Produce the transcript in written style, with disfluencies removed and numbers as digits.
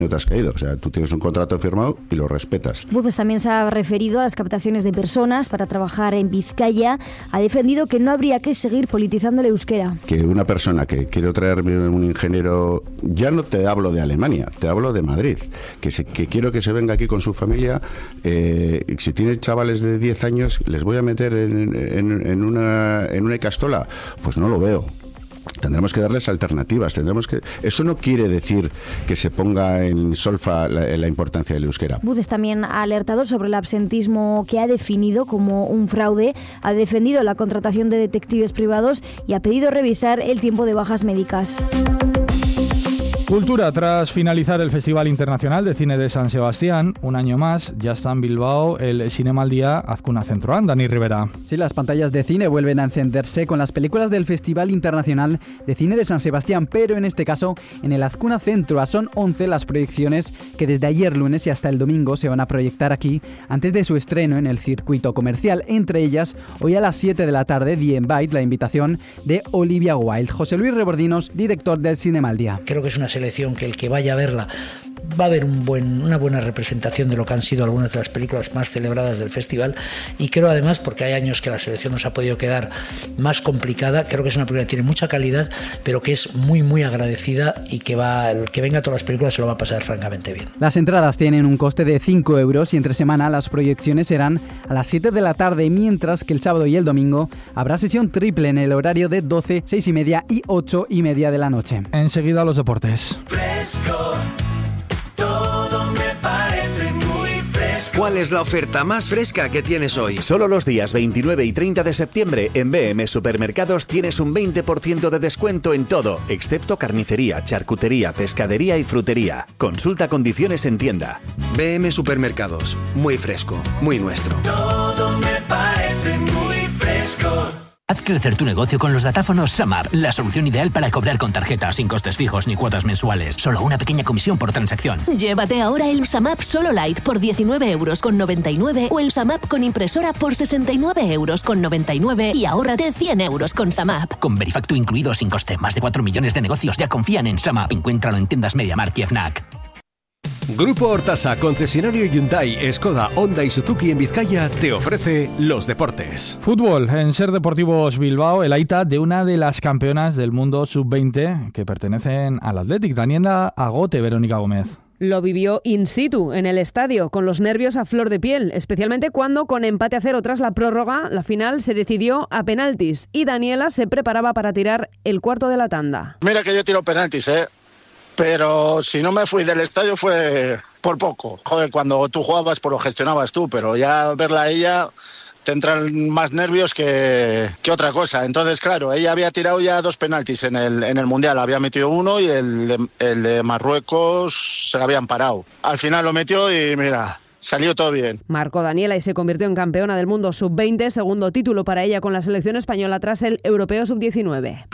no te has caído. O sea, tú tienes un contrato firmado y lo respetas. Buces también se ha referido a las captaciones de personas para trabajar en Vizcaya. Ha defendido que no habría que seguir politizando el euskera. Que una persona que quiere traerme un ingeniero, ya no te hablo de Alemania, te hablo de Madrid, que quiero que se venga aquí con su familia, si tiene chavales de 10 años, les voy a meter en una Icastola, pues no lo veo. Tendremos que darles alternativas, eso no quiere decir que se ponga en solfa la importancia del euskera. Buces también ha alertado sobre el absentismo que ha definido como un fraude, ha defendido la contratación de detectives privados y ha pedido revisar el tiempo de bajas médicas. Cultura. Tras finalizar el Festival Internacional de Cine de San Sebastián, un año más, ya está en Bilbao el Zinemaldia Azkuna Zentroan. Dani Rivera. Sí, las pantallas de cine vuelven a encenderse con las películas del Festival Internacional de Cine de San Sebastián, pero en este caso en el Azkuna Zentroa. Son 11 las proyecciones que desde ayer lunes y hasta el domingo se van a proyectar aquí antes de su estreno en el circuito comercial. Entre ellas, hoy a las 7 de la tarde, The Invite, la invitación de Olivia Wilde. José Luis Rebordinos, director del Zinemaldia. Creo que es una selección que el que vaya a verla va a ver una buena representación de lo que han sido algunas de las películas más celebradas del festival, y creo además, porque hay años que la selección nos ha podido quedar más complicada, creo que es una película que tiene mucha calidad, pero que es muy muy agradecida, y que el que venga a todas las películas se lo va a pasar francamente bien. Las entradas tienen un coste de 5 euros y entre semana las proyecciones serán a las 7 de la tarde, mientras que el sábado y el domingo habrá sesión triple en el horario de 12, 6 y media y 8 y media de la noche. Enseguida los deportes. Fresco. ¿Cuál es la oferta más fresca que tienes hoy? Solo los días 29 y 30 de septiembre en BM Supermercados tienes un 20% de descuento en todo, excepto carnicería, charcutería, pescadería y frutería. Consulta condiciones en tienda. BM Supermercados. Muy fresco, muy nuestro. Todo me parece muy fresco. Haz crecer tu negocio con los datáfonos SumUp, la solución ideal para cobrar con tarjeta, sin costes fijos ni cuotas mensuales. Solo una pequeña comisión por transacción. Llévate ahora el SumUp Solo Lite por 19,99 € o el SumUp con impresora por 69,99 € y ahórrate 100 € con SumUp. Con Verifactu incluido sin coste, más de 4 millones de negocios ya confían en SumUp. Encuéntralo en tiendas MediaMarkt y Fnac. Grupo Hortasa, concesionario Hyundai, Skoda, Honda y Suzuki en Vizcaya, te ofrece los deportes. Fútbol. En Ser Deportivos Bilbao, el aita de una de las campeonas del mundo sub-20 que pertenecen al Athletic, Daniela Agote. Verónica Gómez. Lo vivió in situ, en el estadio, con los nervios a flor de piel, especialmente cuando, con empate a 0 tras la prórroga, la final se decidió a penaltis y Daniela se preparaba para tirar el cuarto de la tanda. Mira que yo tiro penaltis, pero si no me fui del estadio fue por poco. Joder, cuando tú jugabas pues lo gestionabas tú, pero ya verla a ella te entran más nervios que otra cosa. Entonces, claro, ella había tirado ya 2 penaltis en el Mundial. Había metido uno y el de Marruecos se lo habían parado. Al final lo metió y mira, salió todo bien. Marcó Daniela y se convirtió en campeona del mundo sub-20, segundo título para ella con la selección española tras el Europeo sub-19.